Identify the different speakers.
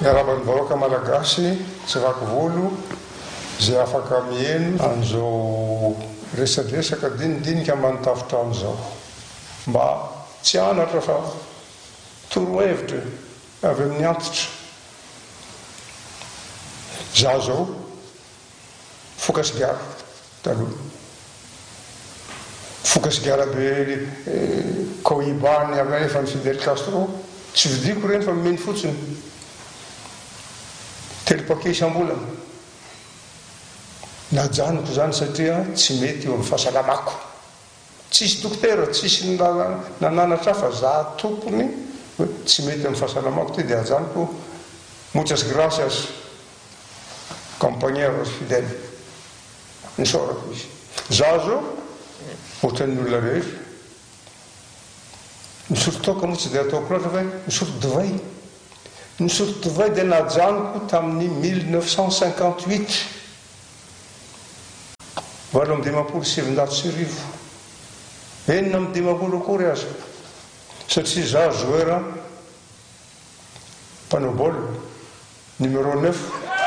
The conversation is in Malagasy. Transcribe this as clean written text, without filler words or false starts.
Speaker 1: Miaraban'ny vahoaka malagasy tsy vaky volo zay afaka mieno an'izao resadresaka dinidinika manontafitra amin'izao mba tsy anatra fa torohevitra avy amin'ny antitra. Za zao fokasigara taloha fokasigara be cohibany avy efa ny Fidel Castro tsy vidiko reny fa mimeny fotsiny telopake isam-bolana. Najanoko zany satria tsy mety eo amin'ny fahasalamako. Tsisy dokotera, tsisy nananatra fa za tompony tsy mety amin'ny fahasalamako ty dia ajanoko. Muchas gracias compañeros Fidel. Nisorako izy. Za zao ohatran'ny olona rehetra misotro toaka moa tsy dia ataoko loatra fa misotro divay. Nisotro divay dia najanoko tamin'ny 1958 valo amby 700 enina amby 200 akory azy satria za joueur mpanao baolina numéro 9